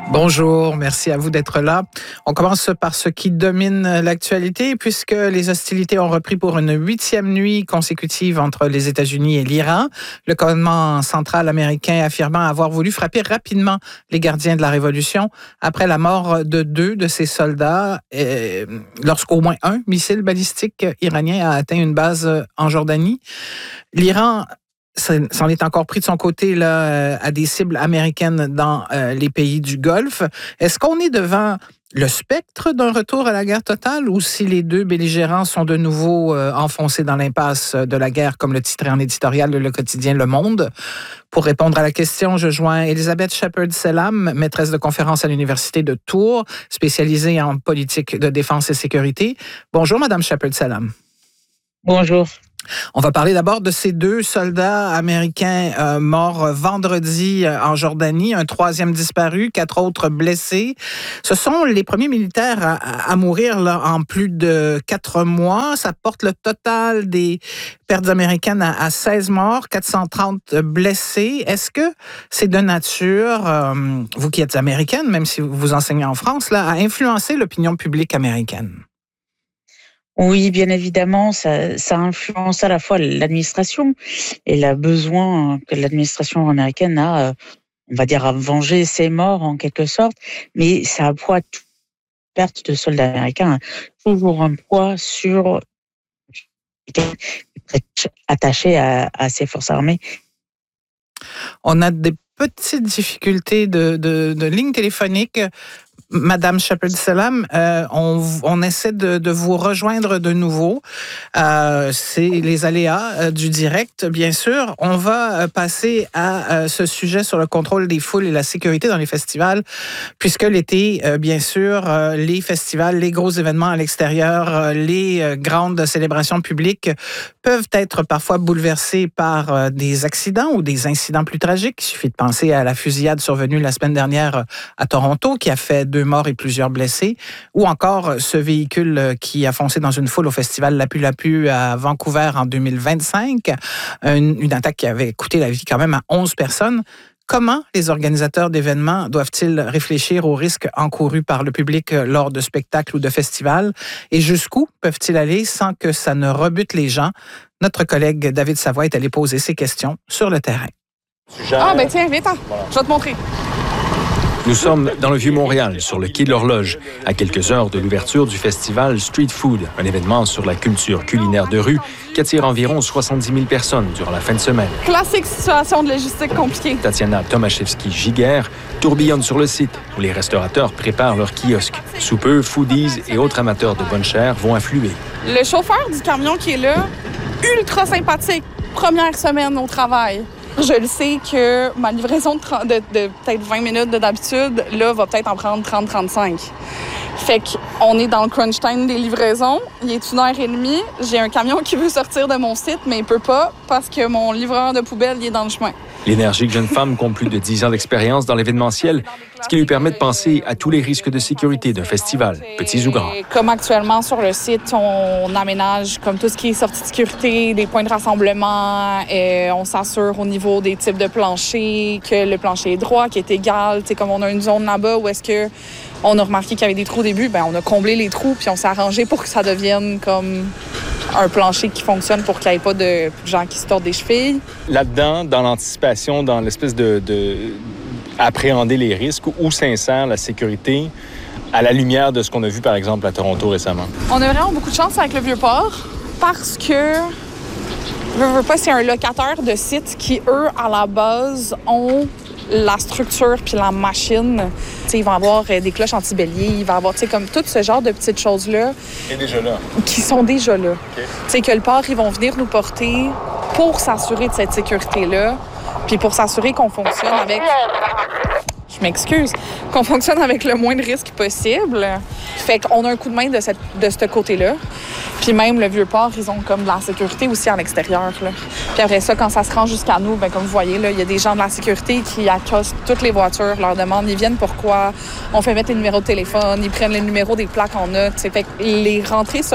Bonjour, merci à vous d'être là. On commence par ce qui domine l'actualité puisque les hostilités ont repris pour une 8e nuit consécutive entre les États-Unis et l'Iran. Le commandement central américain affirmant avoir voulu frapper rapidement les gardiens de la révolution après la mort de 2 de ses soldats lorsqu'au moins un missile balistique iranien a atteint une base en Jordanie. L'Iran s'en est encore pris de son côté là, à des cibles américaines dans les pays du Golfe. Est-ce qu'on est devant le spectre d'un retour à la guerre totale ou si les deux belligérants sont de nouveau enfoncés dans l'impasse de la guerre, comme le titrait en éditorial le quotidien Le Monde? Pour répondre à la question, je joins Elisabeth Shepherd-Selam, maîtresse de conférence à l'Université de Tours, spécialisée en politique de défense et sécurité. Bonjour, Madame Shepherd-Selam. Bonjour. On va parler d'abord de ces 2 soldats américains morts vendredi en Jordanie, un 3e disparu, 4 autres blessés. Ce sont les premiers militaires à mourir là, en plus de 4 mois. Ça porte le total des pertes américaines à 16 morts, 430 blessés. Est-ce que c'est de nature, vous qui êtes américaine, même si vous enseignez en France, là, à influencer l'opinion publique américaine? Oui, bien évidemment, ça influence à la fois l'administration et le besoin que l'administration américaine a, on va dire, à venger ses morts en quelque sorte, mais ça a poids perte de soldats américains, toujours un poids sur attaché à ces forces armées. On a des petites difficultés de ligne téléphonique. Madame Shepherd-Selam, on essaie de vous rejoindre de nouveau. C'est les aléas du direct, bien sûr. On va passer à ce sujet sur le contrôle des foules et la sécurité dans les festivals, puisque l'été, bien sûr, les festivals, les gros événements à l'extérieur, les grandes célébrations publiques peuvent être parfois bouleversés par des accidents ou des incidents plus tragiques. Il suffit de penser à la fusillade survenue la semaine dernière à Toronto, qui a fait 2 morts et plusieurs blessés, ou encore ce véhicule qui a foncé dans une foule au festival Lapu-Lapu à Vancouver en 2025, une attaque qui avait coûté la vie quand même à 11 personnes. Comment les organisateurs d'événements doivent-ils réfléchir aux risques encourus par le public lors de spectacles ou de festivals et jusqu'où peuvent-ils aller sans que ça ne rebute les gens? Notre collègue David Savoie est allé poser ces questions sur le terrain. Ah ben tiens, viens-t'en, je vais te montrer. Nous sommes dans le Vieux-Montréal, sur le quai de l'Horloge, à quelques heures de l'ouverture du festival Street Food, un événement sur la culture culinaire de rue qui attire environ 70 000 personnes durant la fin de semaine. Classique situation de logistique compliquée. Tatiana Tomaszewski-Giguère tourbillonne sur le site où les restaurateurs préparent leurs kiosques. Sous peu, foodies et autres amateurs de bonne chair vont affluer. Le chauffeur du camion qui est là, ultra sympathique. Première semaine au travail. Je le sais que ma livraison de peut-être 20 minutes d'habitude, là, va peut-être en prendre 30-35. Fait qu'on est dans le crunch time des livraisons. Il est 1h30. J'ai un camion qui veut sortir de mon site, mais il peut pas parce que mon livreur de poubelle, il est dans le chemin. L'énergique jeune femme compte plus de 10 ans d'expérience dans l'événementiel, ce qui lui permet de penser à tous les risques de sécurité d'un festival, petits ou grands. Comme actuellement sur le site, on aménage comme tout ce qui est sortie de sécurité, des points de rassemblement, on s'assure au niveau des types de planchers, que le plancher est droit, qu'il est égal. T'sais, comme on a une zone là-bas où est-ce que on a remarqué qu'il y avait des trous au début, ben on a comblé les trous puis on s'est arrangé pour que ça devienne comme un plancher qui fonctionne pour qu'il n'y ait pas de gens qui se tordent des chevilles. Là-dedans, dans l'anticipation, dans l'espèce de appréhender les risques, où s'insère la sécurité à la lumière de ce qu'on a vu, par exemple, à Toronto récemment? On a vraiment beaucoup de chance avec le Vieux-Port parce que veux pas, c'est un locateur de sites qui, eux, à la base, ont la structure puis la machine. T'sais, il va y avoir des cloches anti-bélier, il va y avoir comme tout ce genre de petites choses-là. Qui est déjà là. Qui sont déjà là. Okay. T'sais, que le port, ils vont venir nous porter pour s'assurer de cette sécurité-là, puis pour s'assurer qu'on fonctionne avec... Je m'excuse. Qu'on fonctionne avec le moins de risques possible. Fait qu'on a un coup de main de ce côté-là. Puis même le Vieux-Port, ils ont comme de la sécurité aussi à l'extérieur. Là. Puis après ça, quand ça se rend jusqu'à nous, ben comme vous voyez, il y a des gens de la sécurité qui accostent toutes les voitures, leur demandent, ils viennent pourquoi, on fait mettre les numéros de téléphone, ils prennent les numéros des plaques en note. Fait que les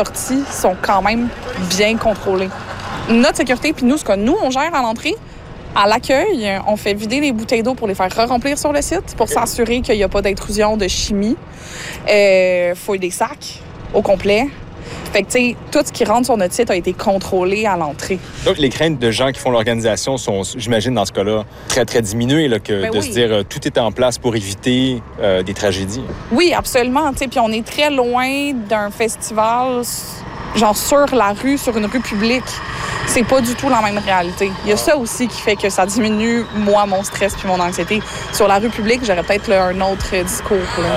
rentrées-sorties sont quand même bien contrôlées. Notre sécurité, puis nous, ce que nous, on gère à l'entrée, À l'accueil, on fait vider les bouteilles d'eau pour les faire re-remplir sur le site pour s'assurer qu'il n'y a pas d'intrusion de chimie. Fouille des sacs au complet. Fait que, tu sais, tout ce qui rentre sur notre site a été contrôlé à l'entrée. Donc, les craintes de gens qui font l'organisation sont, j'imagine, dans ce cas-là, très, très diminuées, là, se dire tout est en place pour éviter des tragédies. Oui, absolument. Puis on est très loin d'un festival, genre sur la rue, sur une rue publique. C'est pas du tout la même réalité. Il y a ça aussi qui fait que ça diminue, moi, mon stress puis mon anxiété. Sur la rue publique, j'aurais peut-être un autre discours.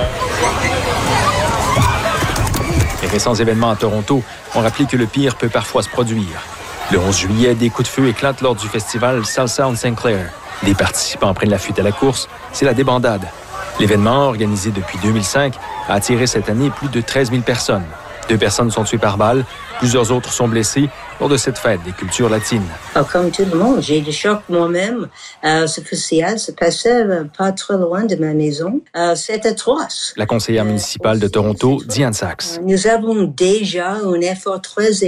Les récents événements à Toronto ont rappelé que le pire peut parfois se produire. Le 11 juillet, des coups de feu éclatent lors du festival Salsa St. Clair. Les participants prennent la fuite à la course. C'est la débandade. L'événement, organisé depuis 2005, a attiré cette année plus de 13 000 personnes. 2 personnes sont tuées par balle. Plusieurs autres sont blessées lors de cette fête des cultures latines. Comme tout le monde, j'ai eu des chocs moi-même. Ce festival se passait pas trop loin de ma maison. C'est atroce. La conseillère municipale de Toronto, Diane Sachs. Nous avons déjà un effort très